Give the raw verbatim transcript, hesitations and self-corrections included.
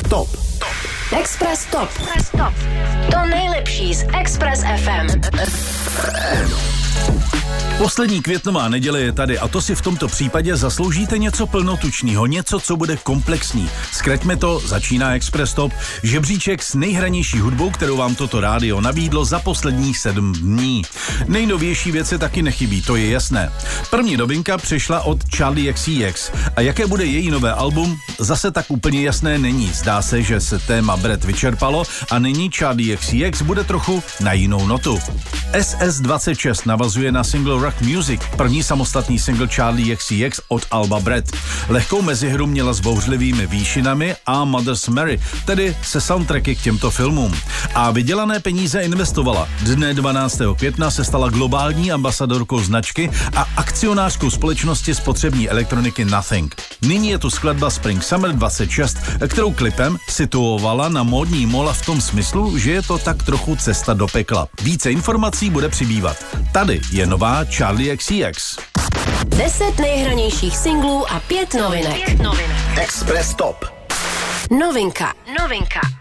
Top. Express Top. Express Top. To nejlepší z Express F M. Poslední květnová neděle je tady a to si v tomto případě zasloužíte něco plnotučného, něco, co bude komplexní. Zkraťme to, začíná Express Top, žebříček s nejhranější hudbou, kterou vám toto rádio nabídlo za posledních sedm dní. Nejnovější věci taky nechybí, to je jasné. První novinka přišla od Charli X C X a jaké bude její nové album, zase tak úplně jasné není. Zdá se, že se téma Brad vyčerpalo a nyní Charli X C X bude trochu na jinou notu. S S dvacet šest navazuje na single Rock Music, první samostatný single Charli X C X od alba Brad. Lehkou mezihru měla s bouřlivými výšinami a Mother's Mary, tedy se soundtracky k těmto filmům. A vydělané peníze investovala. Dne dvanáctého května se stala globální ambasadorkou značky a akcionářkou společnosti spotřební elektroniky Nothing. Nyní je tu skladba Spring Summer dvacet šest, kterou klipem situovala na módní mola v tom smyslu, že je to tak trochu cesta do pekla. Více informací bude přibývat. Tady je nová Charli X C X. Deset nejhranějších singlů a pět novinek. Pět novinek. Express Top. Novinka. Novinka.